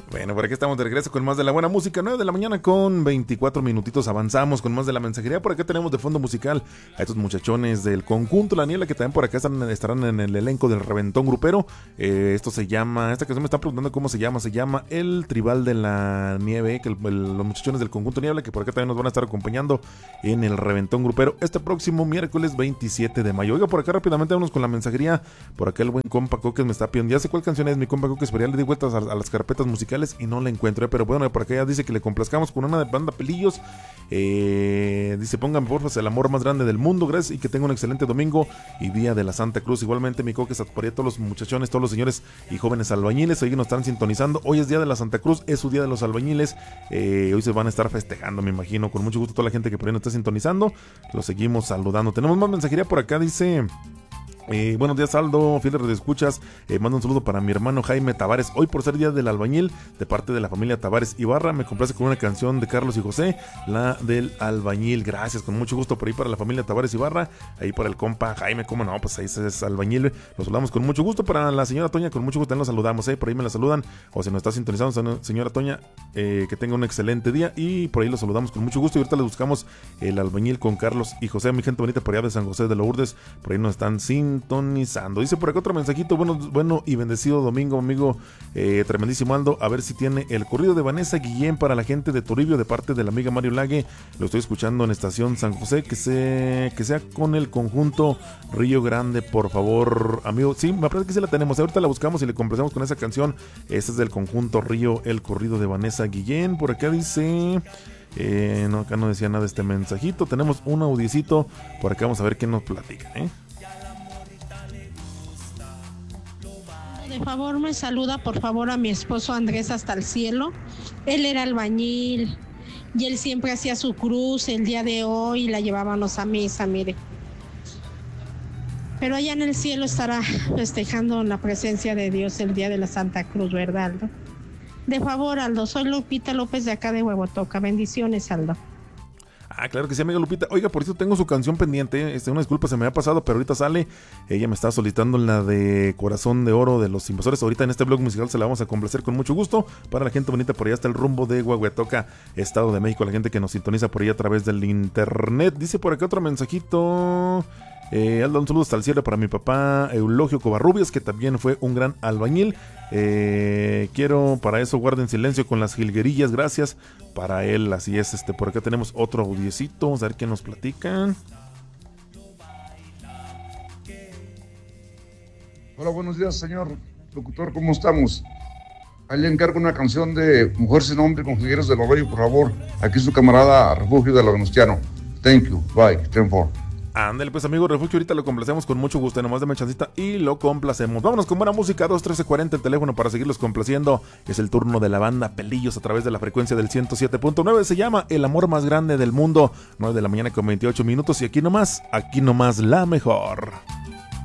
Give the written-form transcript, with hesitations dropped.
Bueno, por aquí estamos de regreso con más de la buena música, 9 de la mañana con 24 minutitos, avanzamos con más de la mensajería. Por acá tenemos de fondo musical a estos muchachones del conjunto La Niebla, que también por acá estarán en el elenco del Reventón Grupero. Esta canción me están preguntando cómo se llama El Tribal de la Nieve, que los muchachones del conjunto Niebla, que por acá también nos van a estar acompañando en el Reventón Grupero este próximo miércoles 27 de mayo. Oiga, por acá rápidamente vámonos con la mensajería. Por acá el buen compa Coques me está pidiendo, ya sé cuál canción es mi compa Coques, pero ya le di vueltas a las carpetas musicales y no la encuentro, pero bueno, por acá ya dice que le complazcamos con una de banda Pelillos. Dice, pongan porfa El Amor Más Grande del Mundo, gracias, y que tenga un excelente domingo y día de la Santa Cruz. Igualmente mi Coques, por ahí todos los muchachones, todos los señores y jóvenes albañiles, hoy nos están sintonizando. Hoy es día de la Santa Cruz, es su día de los albañiles. Hoy se van a estar festejando, me imagino, con mucho gusto toda la gente que por ahí nos está sintonizando. Los seguimos saludando. Tenemos más mensajería por acá, dice... buenos días, Aldo, fieles redescuchas. Mando un saludo para mi hermano Jaime Tavares. Hoy, por ser día del albañil, de parte de la familia Tavares Ibarra, me complace con una canción de Carlos y José, la del albañil. Gracias, con mucho gusto por ahí para la familia Tavares Ibarra. Ahí para el compa Jaime, cómo no, pues ahí es albañil. Los saludamos con mucho gusto. Para la señora Toña, con mucho gusto también los saludamos. Por ahí me la saludan. O si nos está sintonizando, señora Toña, que tenga un excelente día. Y por ahí los saludamos con mucho gusto. Y ahorita les buscamos el albañil con Carlos y José, mi gente bonita por allá de San José de Lourdes. Por ahí nos están sintonizando. Dice por acá otro mensajito, bueno y bendecido domingo, amigo, tremendísimo Aldo, a ver si tiene el corrido de Vanessa Guillén para la gente de Toribio, de parte de la amiga Mario Lague. Lo estoy escuchando en Estación San José, que sea con el conjunto Río Grande, por favor, amigo. Sí, me parece que sí la tenemos, ahorita la buscamos y le complacemos con esa canción. Este es del conjunto Río, el corrido de Vanessa Guillén. Por acá dice... no, acá no decía nada este mensajito. Tenemos un audiecito, por acá vamos a ver qué nos platica, De favor me saluda por favor a mi esposo Andrés hasta el cielo. Él era albañil y él siempre hacía su cruz. El día de hoy la llevábamos a misa, mire. Pero allá en el cielo estará festejando la presencia de Dios el día de la Santa Cruz, ¿verdad, Aldo? De favor, Aldo, soy Lupita López de acá de Huehuetoca. Bendiciones, Aldo. Claro que sí, amiga Lupita. Oiga, por eso tengo su canción pendiente. Una disculpa, se me ha pasado, pero ahorita sale. Ella me está solicitando la de Corazón de Oro de los Invasores. Ahorita en este blog musical se la vamos a complacer con mucho gusto. Para la gente bonita por allá hasta el rumbo de Huehuetoca, Estado de México. La gente que nos sintoniza por allá a través del internet. Dice por acá otro mensajito. Aldo, un saludo hasta el cielo para mi papá Eulogio Covarrubias, que también fue un gran albañil. Quiero para eso guarden silencio con las jilguerillas, gracias para él. Así es, por acá tenemos otro audiecito, vamos a ver qué nos platican. Hola, buenos días, señor locutor, ¿cómo estamos? Ahí le encargo una canción de Mujer sin Nombre con Jilgueros de Lobeyo, por favor. Aquí su camarada Refugio de lo Venustiano. Thank you, bye, 10-4. Ándale pues, amigo Refugio, ahorita lo complacemos con mucho gusto, nomás dame chancita y lo complacemos. Vámonos con buena música, 213-40 el teléfono para seguirlos complaciendo. Es el turno de la banda Pelillos a través de la frecuencia del 107.9. Se llama El Amor Más Grande del Mundo. 9 de la mañana con 28 minutos y aquí nomás la mejor.